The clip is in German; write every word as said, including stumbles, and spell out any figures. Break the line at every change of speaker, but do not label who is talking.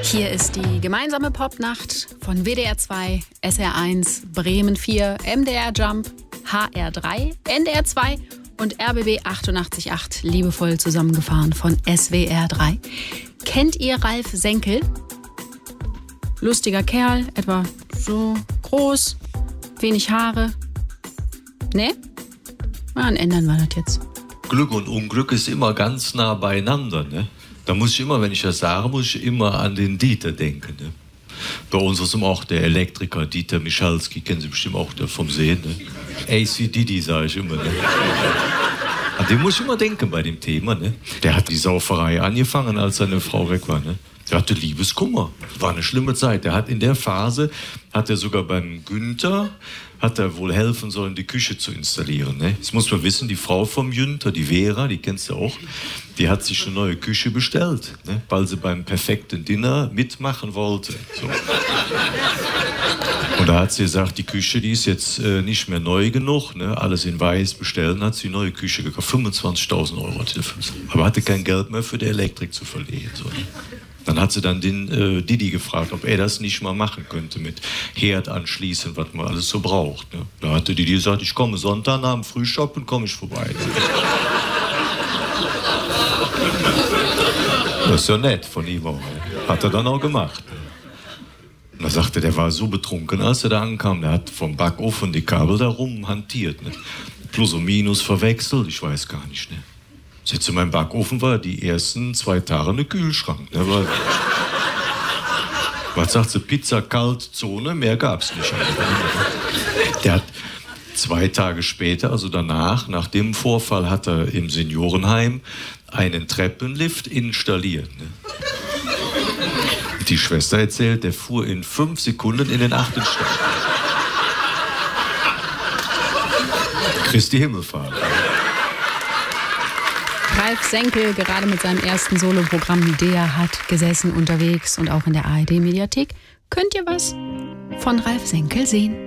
Hier ist die gemeinsame Popnacht von W D R zwei, S R eins, Bremen vier, M D R Jump, H R drei, N D R zwei und R B B achtundachtzig Komma acht, liebevoll zusammengefahren von S W R drei. Kennt ihr Ralf Senkel? Lustiger Kerl, etwa so groß, wenig Haare. Ne? Dann ändern wir das jetzt.
Glück und Unglück ist immer ganz nah beieinander, ne? Da muss ich immer, wenn ich das sage, muss ich immer an den Dieter denken, ne? Bei uns ist auch der Elektriker Dieter Michalski, kennen Sie bestimmt auch vom Sehen, ne? A C Didi, sage ich immer, ne? An den muss ich immer denken bei dem Thema, ne? Der hat die Sauferei angefangen, als seine Frau weg war, ne? Der hatte Liebeskummer. War eine schlimme Zeit. Der hat in der Phase, hat er sogar beim Günther, hat er wohl helfen sollen, die Küche zu installieren. Ne? Jetzt muss man wissen, die Frau vom Günther, die Vera, die kennst du auch, die hat sich eine neue Küche bestellt, ne? Weil sie beim perfekten Dinner mitmachen wollte. So. Und da hat sie gesagt, die Küche, die ist jetzt äh, nicht mehr neu genug, ne? Alles in weiß bestellen, hat sie die neue Küche gekauft. fünfundzwanzigtausend Euro hat sie dafür. Aber hatte kein Geld mehr für die Elektrik zu verlegen. So, ne? Dann hat sie dann den äh, Didi gefragt, ob er das nicht mal machen könnte mit Herd anschließen, was man alles so braucht. Ne? Da hatte Didi gesagt, ich komme Sonntag nach dem Frühstück komme ich vorbei. Das ist ja nett von ihm auch. Hat er dann auch gemacht. Und da sagte, der war so betrunken, als er da ankam, der hat vom Backofen die Kabel da rum hantiert. Ne? Plus und Minus verwechselt, ich weiß gar nicht. Ne? Jetzt in meinem Backofen war die ersten zwei Tage eine Kühlschrank. Ne? Weil, was sagt sie? Pizza, Kaltzone, mehr gab's nicht. Der hat zwei Tage später, also danach, nach dem Vorfall, hat er im Seniorenheim einen Treppenlift installiert. Ne? Die Schwester erzählt, der fuhr in fünf Sekunden in den achten Stock. Christi Himmelfahrt.
Ralf Senkel, gerade mit seinem ersten Soloprogramm Der hat gesessen unterwegs und auch in der A R D-Mediathek könnt ihr was von Ralf Senkel sehen.